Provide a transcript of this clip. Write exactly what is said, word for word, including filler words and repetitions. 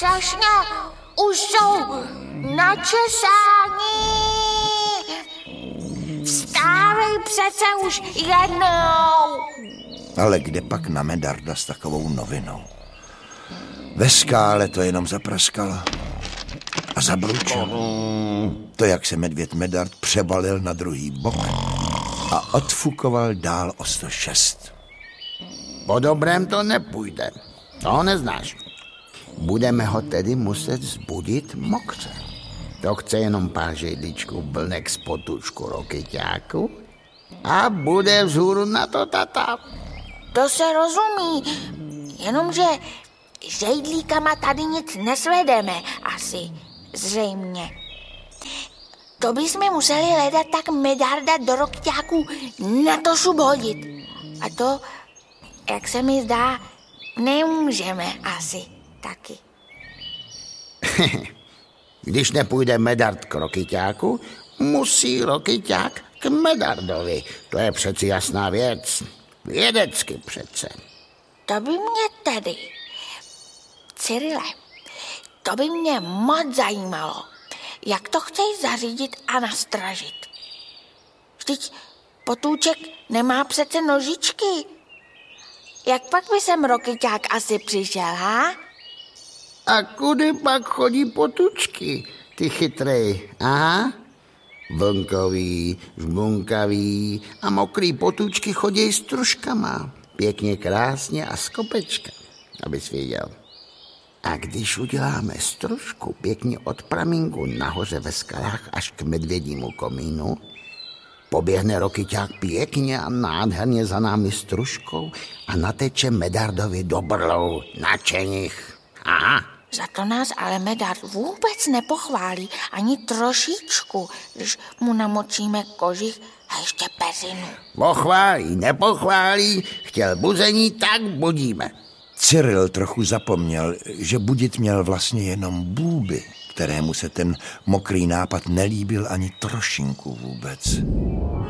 strašně už jsou načesání. Vstávej přece už jednou. Ale kde pak na Medarda s takovou novinou? Ve skále to jenom zapraskalo a zabručilo. To, jak se medvěd Medard přebalil na druhý bok a odfukoval dál o sto šest. Po dobrém to nepůjde, to neznáš. Budeme ho tedy muset zbudit mokře. To chce jenom pár žejdličků blnek z potůčku rokyťáku a bude vzhůru na to tata. To se rozumí, jenomže žejdlíkama tady nic nesvedeme, asi, zřejmě. To bychom museli hledat tak Medarda do rokyťáku na to šup hodit. A to, jak se mi zdá, nemůžeme asi taky. Když nepůjde Medard k rokyťáku, musí rokyťák k Medardovi. To je přeci jasná věc. Vědecky přece. To by mě tedy, Cyrile, to by mě moc zajímalo, jak to chceš zařídit a nastražit. Vždyť potůček nemá přece nožičky. Jak pak by sem rokyťák asi přišel, ha? A kudy pak chodí potůčky, ty chytrej, aha? Vlnkový, žbunkavý a mokrý potůčky chodí s truškama. Pěkně, krásně a z kopečka, abys věděl. A když uděláme stružku pěkně od pramínku nahoře ve skalách až k medvědímu komínu, poběhne rokyťák pěkně a nádherně za námi stružkou a nateče Medardovi do brlou na čenich. Aha. Za to nás ale Medard vůbec nepochválí ani trošičku, když mu namočíme kožich a ještě peřinu. Pochválí, nepochválí, chtěl buzení, tak budíme. Cyril trochu zapomněl, že budit měl vlastně jenom Bůby, kterému se ten mokrý nápad nelíbil ani trošinku vůbec.